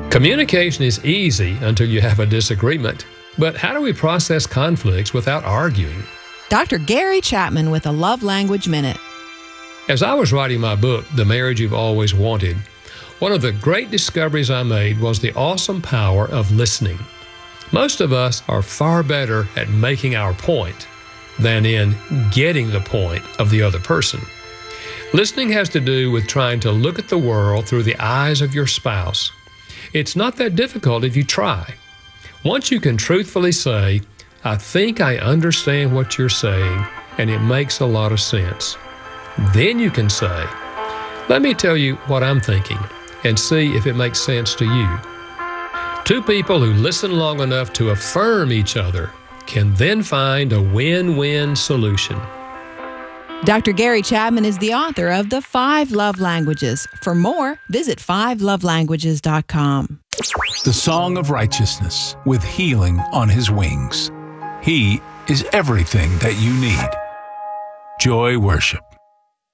Communication is easy until you have a disagreement. But how do we process conflicts without arguing? Dr. Gary Chapman with a Love Language Minute. As I was writing my book, The Marriage You've Always Wanted, one of the great discoveries I made was the awesome power of listening. Most of us are far better at making our point than in getting the point of the other person. Listening has to do with trying to look at the world through the eyes of your spouse. It's not that difficult if you try. Once you can truthfully say, I think I understand what you're saying, and it makes a lot of sense. Then you can say, let me tell you what I'm thinking, and see if it makes sense to you. Two people who listen long enough to affirm each other can then find a win-win solution. Dr. Gary Chapman is the author of The 5 Love Languages. For more, visit 5lovelanguages.com. The Song of Righteousness, with healing on his wings. He is everything that you need. Joy Worship.